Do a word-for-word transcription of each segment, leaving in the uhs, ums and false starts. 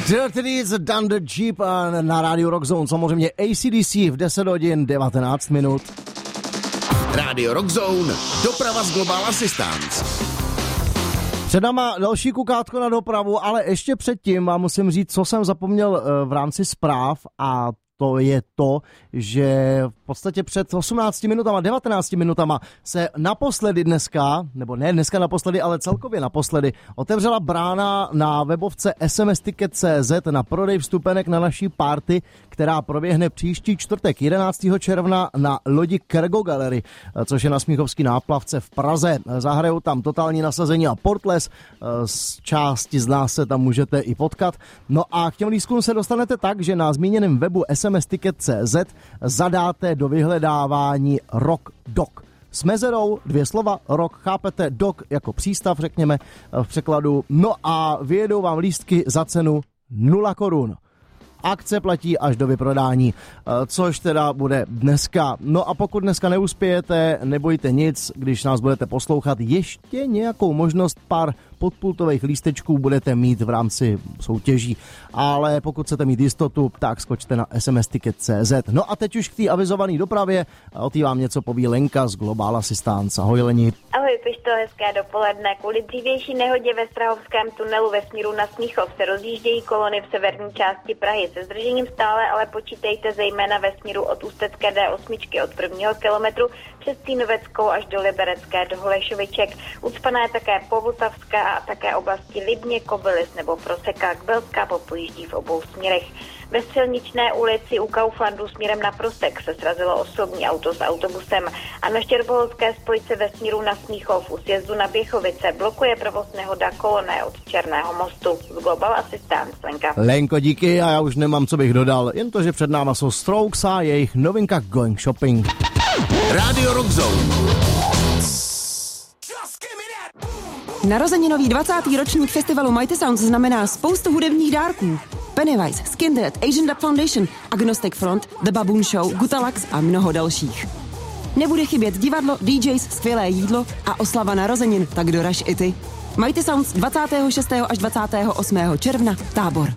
Dirty Deeds, Done the Jeep a na rádiu Rock Zone, samozřejmě A C D C v deset hodin devatenáct minut. Rádio Rock Zone, doprava z Global Assistance. Před náma další kukátko na dopravu, ale ještě předtím vám musím říct, co jsem zapomněl v rámci zpráv, a to je to, že v podstatě před osmnácti minutama, devatenácti minutama se naposledy dneska, nebo ne dneska naposledy, ale celkově naposledy, otevřela brána na webovce S M S ticket tečka C Z na prodej vstupenek na naší party, která proběhne příští čtvrtek jedenáctého června na lodi Cargo Gallery, což je na Smíchovský náplavce v Praze. Zahrajou tam Totální nasazení a Portless, z části z nás se tam můžete i potkat. No a k těm lístkům se dostanete tak, že na zmíněném webu S M S ticket tečka C Z zadáte do vyhledávání Rock Dog. S mezerou, dvě slova, rock, chápete, dog jako přístav, řekněme v překladu. No a vyjedou vám lístky za cenu nula korun. Akce platí až do vyprodání, což teda bude dneska. No a pokud dneska neuspějete, nebojte nic, když nás budete poslouchat, ještě nějakou možnost pár podpultových lístečků budete mít v rámci soutěží. Ale pokud chcete mít jistotu, tak skočte na S M S ticket tečka C Z. No a teď už k té avizované dopravě, o té vám něco poví Lenka z Global Assistance. Ahoj Leni. Ahoj Pišto, hezké dopoledne. Kvůli dřívější nehodě ve Strahovském tunelu ve směru na Smíchov se rozjíždějí kolony v severní části Prahy. Se zdržením stále ale počítejte zejména ve směru od Ústecké D osm od prvního kilometru přes Cínoveckou až do Liberecké do Holešoviček. Ucpaná je také Povltavská a také oblasti Libně, Kobylis nebo Prosekák. Belská popojíždí v obou směrech. Ve Silničné ulici u Kauflandu směrem na Prosek se srazilo osobní auto s autobusem a na Štěrboholské spojce ve směru na Smíchov u sjezdu na Běchovice blokuje provoz nehoda koloné od Černého mostu. Z Global Assistance, Lenka. Lenko, díky, a já už nemám, co bych dodal, jen to, že před náma jsou Strokes a jejich novinka Going Shopping. Rádio Rock Zone. Narozeninový dvacátý ročník festivalu Mighty Sounds znamená spoustu hudebních dárků. Pennywise, Skindead, Asian Dub Foundation, Agnostic Front, The Baboon Show, Gutalax a mnoho dalších. Nebude chybět divadlo, D Js, skvělé jídlo a oslava narozenin, tak doraž i ty. Mighty Sounds dvacátého šestého až dvacátého osmého června, Tábor.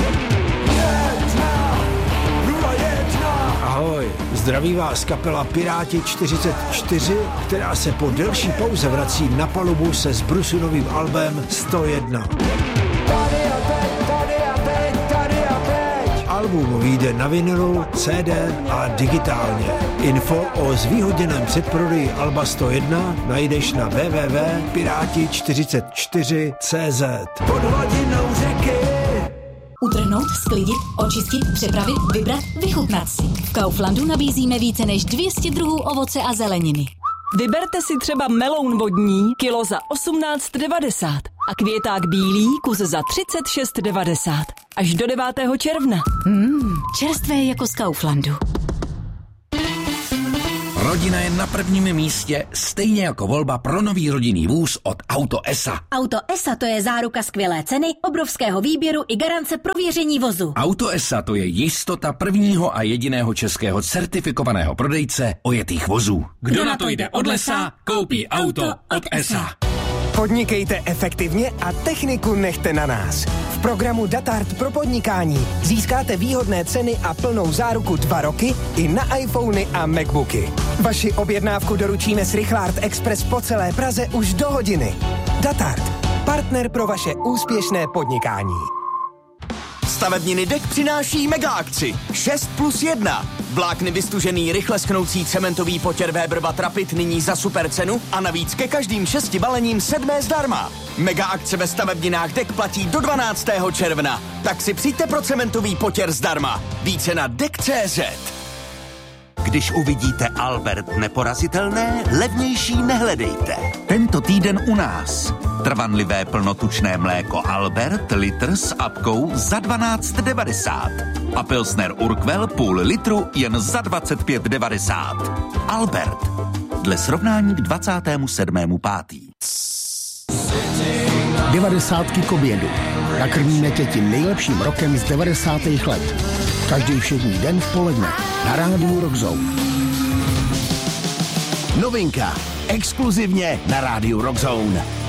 Ahoj, zdraví vás kapela Piráti čtyřicet čtyři, která se po delší pauze vrací na palubu se s Brusunovým albem sto jedna. Album vyjde na vinylu, C D a digitálně. Info o zvýhodněném předprodeji alba sto jedna najdeš na w w w tečka piráti čtyřicet čtyři tečka c z. Pod hladinou řeky. Utrhnout, sklidit, očistit, přepravit, vybrat, vychutnat si. V Kauflandu nabízíme více než dvě stě druhů ovoce a zeleniny. Vyberte si třeba meloun vodní, kilo za osmnáct devadesát a květák bílý, kus za třicet šest devadesát. Až do devátého června. Mmm, čerstvé jako z Kauflandu. Rodina je na prvním místě, stejně jako volba pro nový rodinný vůz od Auto E S A. Auto E S A to je záruka skvělé ceny, obrovského výběru i garance prověření vozu. Auto E S A to je jistota prvního a jediného českého certifikovaného prodejce ojetých vozů. Kdo na to jde od lesa, koupí auto od E S A. Podnikejte efektivně a techniku nechte na nás. V programu Datart pro podnikání získáte výhodné ceny a plnou záruku dva roky i na iPhony a Macbooky. Vaši objednávku doručíme s Rychlart Express po celé Praze už do hodiny. Datart. Partner pro vaše úspěšné podnikání. Stavebniny D E K přináší mega akci šest plus jedna. Vlákny vystužený rychle schnoucí cementový potěr Weber Vatrapit nyní za super cenu a navíc ke každým šesti balením sedmé zdarma. Mega akce ve stavebninách D E K platí do dvanáctého června. Tak si přijďte pro cementový potěr zdarma. Více na D E K tečka C Z. Když uvidíte Albert neporazitelné, levnější nehledejte. Tento týden u nás. Trvanlivé plnotučné mléko Albert, litr s apkou za dvanáct devadesát. A pilsner Urquell půl litru jen za dvacet pět devadesát. Albert. Dle srovnání k dvacátému sedmému pátý Devadesátky k obědu. Nakrmíme tě tím nejlepším rokem z devadesátých let. Každý všední den v poledne na rádiu Rock Zone. Novinka. Exkluzivně na rádiu Rock Zone.